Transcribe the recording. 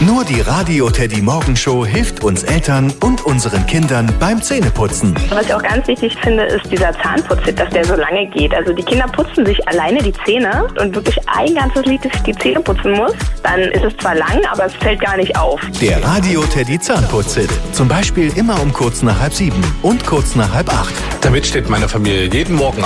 Nur die Radio Teddy Morgenshow hilft uns Eltern und unseren Kindern beim Zähneputzen. Was ich auch ganz wichtig finde, ist dieser Zahnputzhit, dass der so lange geht. Also die Kinder putzen sich alleine die Zähne und wirklich ein ganzes Lied die Zähne putzen muss. Dann ist es zwar lang, aber es fällt gar nicht auf. Der Radio Teddy Zahnputzhit. Zum Beispiel immer um kurz nach 6:30 und kurz nach 7:30. Damit steht meine Familie jeden Morgen